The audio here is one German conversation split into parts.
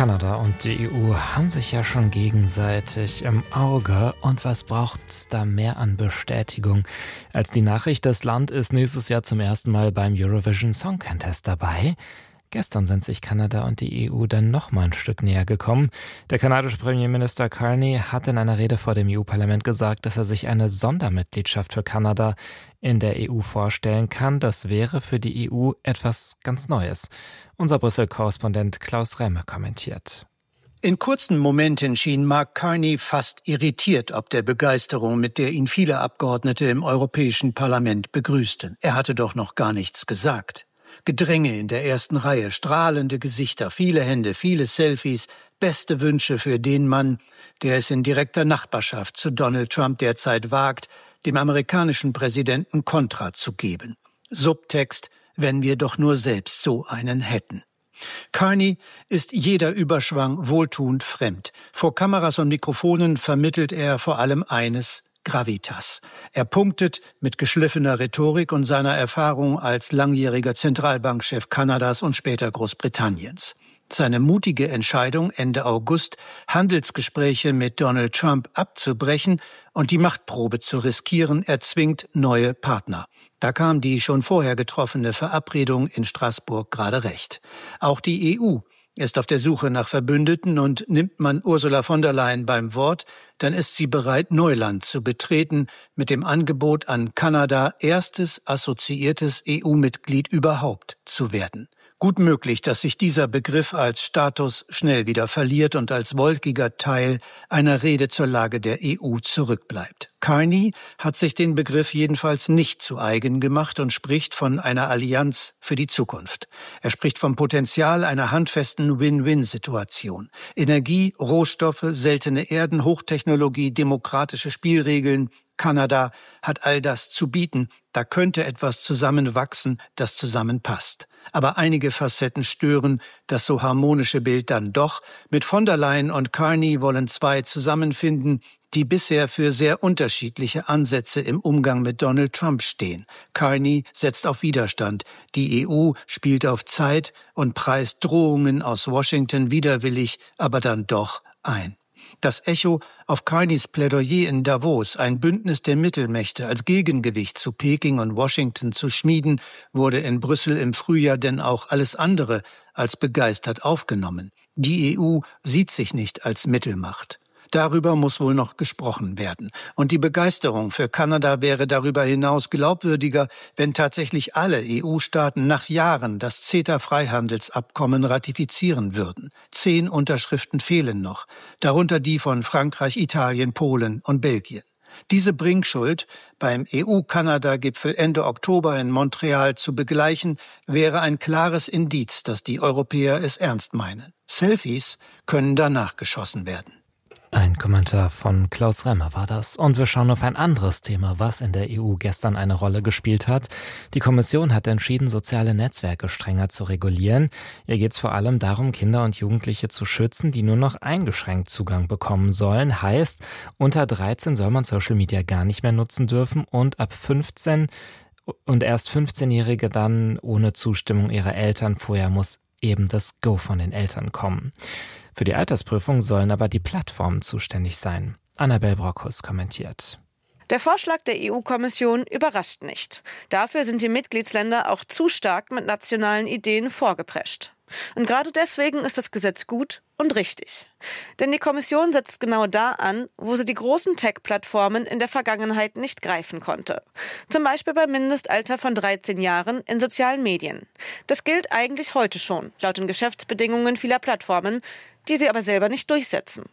Kanada und die EU haben sich ja schon gegenseitig im Auge. Und was braucht es da mehr an Bestätigung als die Nachricht, das Land ist nächstes Jahr zum ersten Mal beim Eurovision Song Contest dabei? Gestern sind sich Kanada und die EU dann noch mal ein Stück näher gekommen. Der kanadische Premierminister Carney hat in einer Rede vor dem EU-Parlament gesagt, dass er sich eine Sondermitgliedschaft für Kanada in der EU vorstellen kann. Das wäre für die EU etwas ganz Neues. Unser Brüssel-Korrespondent Klaus Remme kommentiert. In kurzen Momenten schien Mark Carney fast irritiert ob der Begeisterung, mit der ihn viele Abgeordnete im Europäischen Parlament begrüßten. Er hatte doch noch gar nichts gesagt. Gedränge in der ersten Reihe, strahlende Gesichter, viele Hände, viele Selfies, beste Wünsche für den Mann, der es in direkter Nachbarschaft zu Donald Trump derzeit wagt, dem amerikanischen Präsidenten Kontra zu geben. Subtext: wenn wir doch nur selbst so einen hätten. Carney ist jeder Überschwang wohltuend fremd. Vor Kameras und Mikrofonen vermittelt er vor allem eines: Gravitas. Er punktet mit geschliffener Rhetorik und seiner Erfahrung als langjähriger Zentralbankchef Kanadas und später Großbritanniens. Seine mutige Entscheidung, Ende August Handelsgespräche mit Donald Trump abzubrechen und die Machtprobe zu riskieren, erzwingt neue Partner. Da kam die schon vorher getroffene Verabredung in Straßburg gerade recht. Auch die EU ist auf der Suche nach Verbündeten, und nimmt man Ursula von der Leyen beim Wort, dann ist sie bereit, Neuland zu betreten mit dem Angebot an Kanada, erstes assoziiertes EU-Mitglied überhaupt zu werden. Gut möglich, dass sich dieser Begriff als Status schnell wieder verliert und als wolkiger Teil einer Rede zur Lage der EU zurückbleibt. Carney hat sich den Begriff jedenfalls nicht zu eigen gemacht und spricht von einer Allianz für die Zukunft. Er spricht vom Potenzial einer handfesten Win-Win-Situation. Energie, Rohstoffe, seltene Erden, Hochtechnologie, demokratische Spielregeln. Kanada hat all das zu bieten. Da könnte etwas zusammenwachsen, das zusammenpasst. Aber einige Facetten stören das so harmonische Bild dann doch. Mit von der Leyen und Carney wollen zwei zusammenfinden, die bisher für sehr unterschiedliche Ansätze im Umgang mit Donald Trump stehen. Carney setzt auf Widerstand. Die EU spielt auf Zeit und preist Drohungen aus Washington widerwillig, aber dann doch ein. Das Echo auf Carneys Plädoyer in Davos, ein Bündnis der Mittelmächte als Gegengewicht zu Peking und Washington zu schmieden, wurde in Brüssel im Frühjahr denn auch alles andere als begeistert aufgenommen. Die EU sieht sich nicht als Mittelmacht. Darüber muss wohl noch gesprochen werden. Und die Begeisterung für Kanada wäre darüber hinaus glaubwürdiger, wenn tatsächlich alle EU-Staaten nach Jahren das CETA-Freihandelsabkommen ratifizieren würden. 10 Unterschriften fehlen noch, darunter die von Frankreich, Italien, Polen und Belgien. Diese Bringschuld beim EU-Kanada-Gipfel Ende Oktober in Montreal zu begleichen, wäre ein klares Indiz, dass die Europäer es ernst meinen. Selfies können danach geschossen werden. Ein Kommentar von Klaus Remme war das. Und wir schauen auf ein anderes Thema, was in der EU gestern eine Rolle gespielt hat. Die Kommission hat entschieden, soziale Netzwerke strenger zu regulieren. Ihr geht es vor allem darum, Kinder und Jugendliche zu schützen, die nur noch eingeschränkt Zugang bekommen sollen. Heißt, unter 13 soll man Social Media gar nicht mehr nutzen dürfen und ab 15 und erst 15-Jährige dann ohne Zustimmung ihrer Eltern. Vorher muss eben das Go von den Eltern kommen. Für die Altersprüfung sollen aber die Plattformen zuständig sein. Annabel Brockhus kommentiert. Der Vorschlag der EU-Kommission überrascht nicht. Dafür sind die Mitgliedsländer auch zu stark mit nationalen Ideen vorgeprescht. Und gerade deswegen ist das Gesetz gut und richtig. Denn die Kommission setzt genau da an, wo sie die großen Tech-Plattformen in der Vergangenheit nicht greifen konnte. Zum Beispiel beim Mindestalter von 13 Jahren in sozialen Medien. Das gilt eigentlich heute schon, laut den Geschäftsbedingungen vieler Plattformen, die sie aber selber nicht durchsetzen.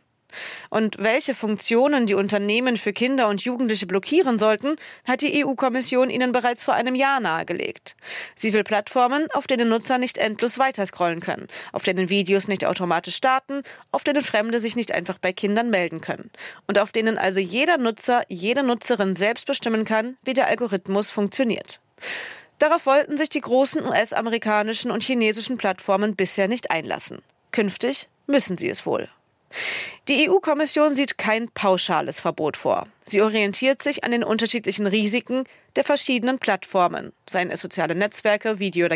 Und welche Funktionen die Unternehmen für Kinder und Jugendliche blockieren sollten, hat die EU-Kommission ihnen bereits vor einem Jahr nahegelegt. Sie will Plattformen, auf denen Nutzer nicht endlos weiterscrollen können, auf denen Videos nicht automatisch starten, auf denen Fremde sich nicht einfach bei Kindern melden können und auf denen also jeder Nutzer, jede Nutzerin selbst bestimmen kann, wie der Algorithmus funktioniert. Darauf wollten sich die großen US-amerikanischen und chinesischen Plattformen bisher nicht einlassen. Künftig müssen sie es wohl. Die EU-Kommission sieht kein pauschales Verbot vor. Sie orientiert sich an den unterschiedlichen Risiken der verschiedenen Plattformen, seien es soziale Netzwerke, Video- oder